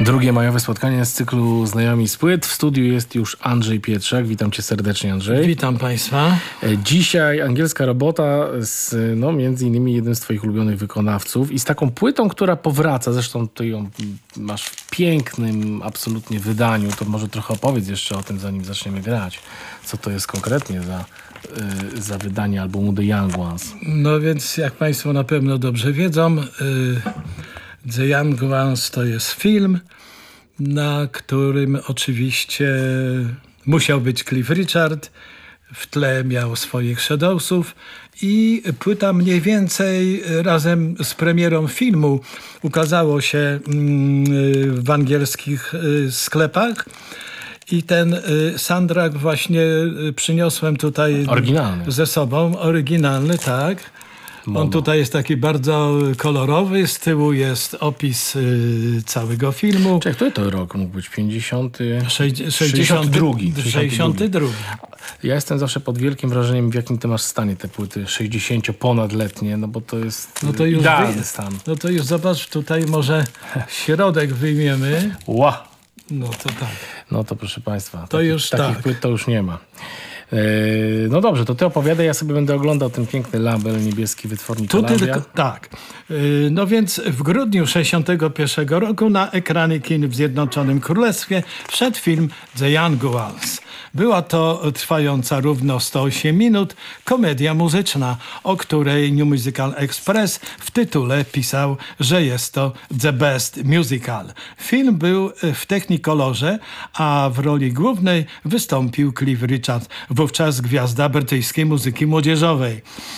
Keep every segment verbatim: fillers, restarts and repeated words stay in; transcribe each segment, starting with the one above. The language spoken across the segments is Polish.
Drugie majowe spotkanie z cyklu Znajomi z płyt. W studiu jest już Andrzej Pietrzak. Witam cię serdecznie, Andrzej. Witam państwa. Dzisiaj angielska robota z, no, między innymi jednym z twoich ulubionych wykonawców i z taką płytą, która powraca. Zresztą ty ją masz w pięknym absolutnie wydaniu. To może trochę opowiedz jeszcze o tym, zanim zaczniemy grać. Co to jest konkretnie za, yy, za wydanie albumu The Young Ones? No więc jak państwo na pewno dobrze wiedzą, yy, The Young Ones to jest film, na którym oczywiście musiał być Cliff Richard. W tle miał swoich Shadowsów i płyta mniej więcej razem z premierą filmu ukazało się w angielskich sklepach. I ten soundtrack właśnie przyniosłem tutaj Oryginalny. ze sobą. Oryginalny, tak. Mono. On tutaj jest taki bardzo kolorowy. Z tyłu jest opis y, całego filmu. Czekaj, który to rok mógł być? pięćdziesiąty... sześćdziesiąty drugi. sześćdziesiąty drugi. Ja jestem zawsze pod wielkim wrażeniem, w jakim ty masz stanie te płyty sześćdziesięcioponadletnie, no bo to jest no to już idealny wy... stan. No to już zobacz, tutaj może środek wyjmiemy. Ła! No to tak. No to proszę państwa, to takich, już takich tak. płyt to już nie ma. Yy, no dobrze, to ty opowiadaj, ja sobie będę oglądał ten piękny label niebieski wytwórni Tu Columbia. tylko, tak. Yy, no więc w grudniu sześćdziesiątego pierwszego roku na ekrany kin w Zjednoczonym Królestwie wszedł film The Young Ones. Była to trwająca równo sto osiem minut komedia muzyczna, o której New Musical Express w tytule pisał, że jest to the best musical. Film był w Technicolorze, a w roli głównej wystąpił Cliff Richard, wówczas gwiazda brytyjskiej muzyki młodzieżowej.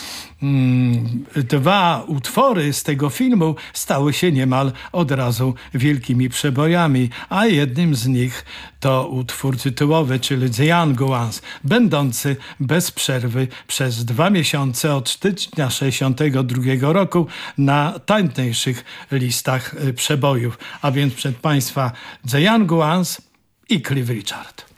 Dwa utwory z tego filmu stały się niemal od razu wielkimi przebojami, a jednym z nich to utwór tytułowy, czyli The Young Ones, będący bez przerwy przez dwa miesiące od stycznia sześćdziesiątego drugiego roku na tamtejszych listach przebojów. A więc przed państwa The Young Ones i Cliff Richard.